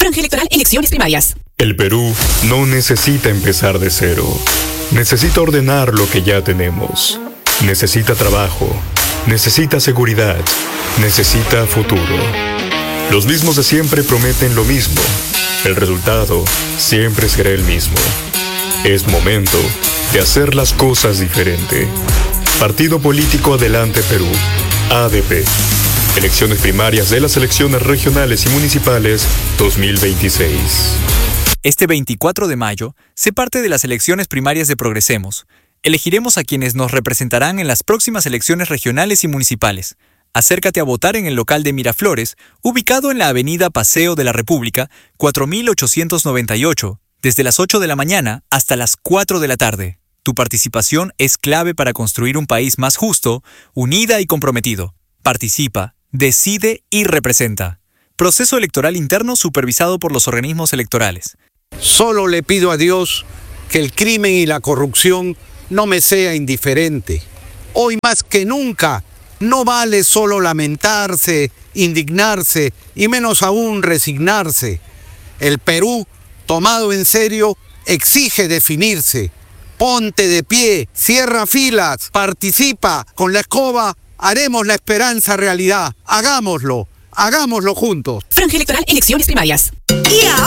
Franja electoral, elecciones primarias. El Perú no necesita empezar de cero. Necesita ordenar lo que ya tenemos. Necesita trabajo. Necesita seguridad. Necesita futuro. Los mismos de siempre prometen lo mismo. El resultado siempre será el mismo. Es momento de hacer las cosas diferente. Partido Político Adelante Perú, ADP. Elecciones primarias de las elecciones regionales y municipales 2026. Este 24 de mayo, sé parte de las elecciones primarias de Progresemos. Elegiremos a quienes nos representarán en las próximas elecciones regionales y municipales. Acércate a votar en el local de Miraflores, ubicado en la avenida Paseo de la República, 4898, desde las 8 de la mañana hasta las 4 de la tarde. Tu participación es clave para construir un país más justo, unida y comprometido. Participa, decide y representa. Proceso electoral interno supervisado por los organismos electorales. Solo le pido a Dios que el crimen y la corrupción no me sea indiferente. Hoy más que nunca, no vale solo lamentarse, indignarse y menos aún resignarse. El Perú, tomado en serio, exige definirse. Ponte de pie, cierra filas, participa. Con la escoba haremos la esperanza realidad. Hagámoslo juntos. Franja electoral, elecciones primarias. Y ahora